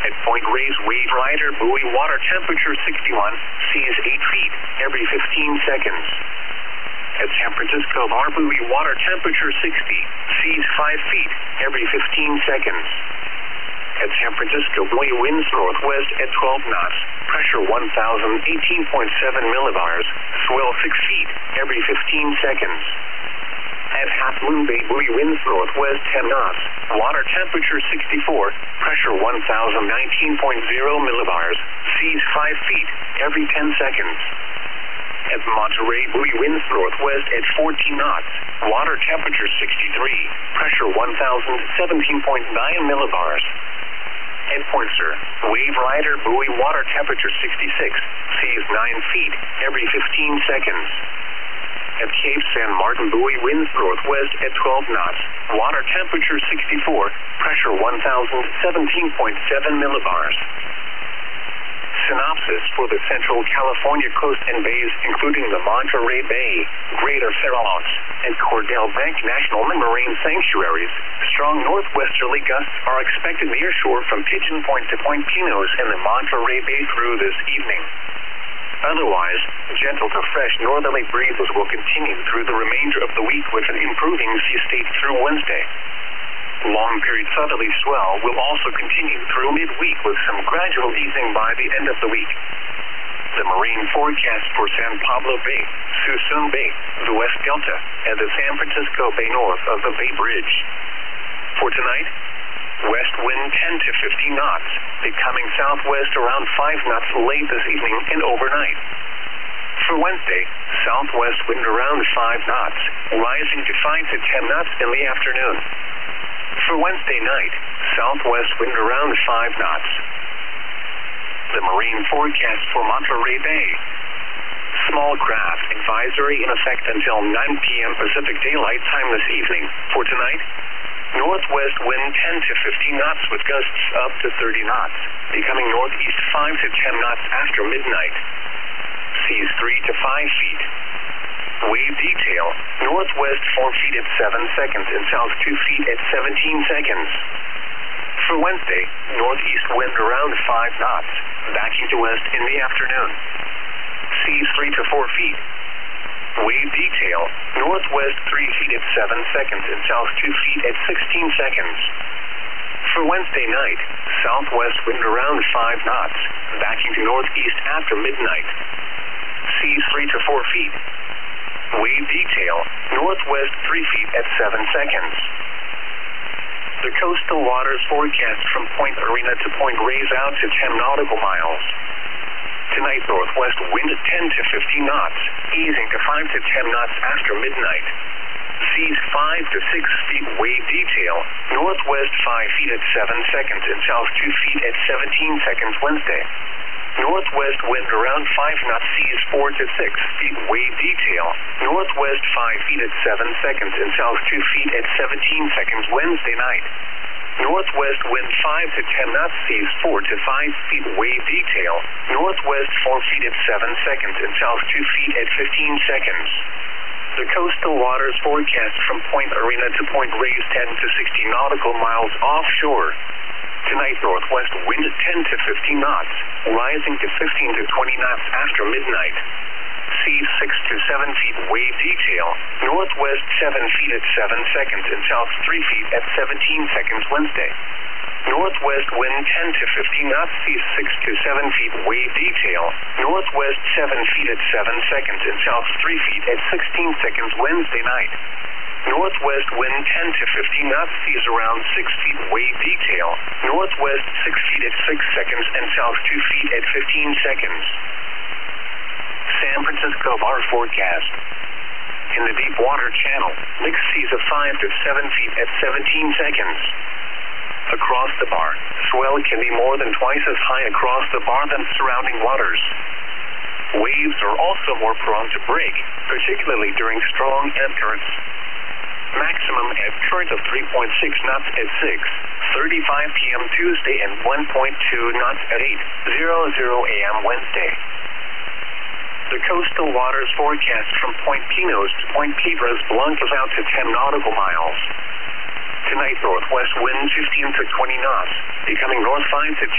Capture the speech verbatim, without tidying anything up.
At Point Reyes, wave rider buoy, water temperature sixty-one, seas eight feet every fifteen seconds. At San Francisco Bar buoy, water temperature sixty, seas five feet every fifteen seconds. At San Francisco buoy, winds northwest at twelve knots, pressure one thousand eighteen point seven millibars, swell six feet every fifteen seconds. At Half Moon Bay buoy, winds northwest ten knots, water temperature sixty-four, pressure one thousand nineteen point zero millibars, seas five feet every ten seconds. At Monterey buoy, winds northwest at fourteen knots, water temperature sixty-three, pressure one thousand seventeen point nine millibars. At Point Sur, wave rider buoy, water temperature sixty-six, seas nine feet every fifteen seconds. At Cape San Martin buoy, winds northwest at twelve knots, water temperature sixty-four, pressure one thousand seventeen point seven millibars. Synopsis for the Central California coast and bays, including the Monterey Bay, Greater Farallones, and Cordell Bank National Marine Sanctuaries. Strong northwesterly gusts are expected near shore from Pigeon Point to Point Pinos and the Monterey Bay through this evening. Otherwise, gentle to fresh northerly breezes will continue through the remainder of the week with an improving sea state through Wednesday. Long-period southerly swell will also continue through midweek with some gradual easing by the end of the week. The marine forecast for San Pablo Bay, Suisun Bay, the West Delta, and the San Francisco Bay north of the Bay Bridge. For tonight, west wind ten to fifteen knots, becoming southwest around five knots late this evening and overnight. For Wednesday, southwest wind around five knots, rising to five to ten knots in the afternoon. For Wednesday night, southwest wind around five knots. The marine forecast for Monterey Bay. Small craft advisory in effect until nine p.m. Pacific Daylight Time this evening. For tonight, northwest wind ten to fifteen knots with gusts up to thirty knots, becoming northeast five to ten knots after midnight. Seas three to five feet. Wave detail, northwest four feet at seven seconds and south two feet at seventeen seconds. For Wednesday, northeast wind around five knots, backing to west in the afternoon. Seas three to four feet. Wave detail, northwest three feet at seven seconds and south two feet at sixteen seconds. For Wednesday night, southwest wind around five knots, backing to northeast after midnight. Seas three to four feet. Wave detail, northwest three feet at seven seconds. The coastal waters forecast from Point Arena to Point Reyes out to ten nautical miles. Tonight, northwest wind ten to fifteen knots, easing to five to ten knots after midnight. Seas five to six feet. Wave detail, northwest five feet at seven seconds and south two feet at seventeen seconds Wednesday. Northwest wind around five knots, seas four to six feet. Wave detail, northwest five feet at seven seconds and south two feet at seventeen seconds Wednesday night. Northwest wind five to ten knots, seas four to five feet. Wave detail, northwest four feet at seven seconds and south two feet at fifteen seconds. The coastal waters forecast from Point Arena to Point Reyes ten to sixty nautical miles offshore. Tonight, northwest wind ten to fifteen knots, rising to fifteen to twenty knots after midnight. Seas six to seven feet. Wave detail, northwest seven feet at seven seconds and south three feet at seventeen seconds Wednesday. Northwest wind ten to fifteen knots, seas six to seven feet. Wave detail, northwest seven feet at seven seconds and south three feet at sixteen seconds Wednesday night. Northwest wind ten to fifteen knots, seas around six feet. Wave detail, northwest six feet at six seconds and south two feet at fifteen seconds. San Francisco Bar forecast. In the deep water channel, mixed seas of five to seven feet at seventeen seconds. Across the bar, swell can be more than twice as high across the bar than surrounding waters. Waves are also more prone to break, particularly during strong ebb currents. Maximum ebb current of three point six knots at six thirty-five p.m. Tuesday and one point two knots at eight hundred a.m. Wednesday. The coastal waters forecast from Point Pinos to Point Piedras Blancas out to ten nautical miles. Tonight, northwest wind fifteen to twenty knots, becoming north five to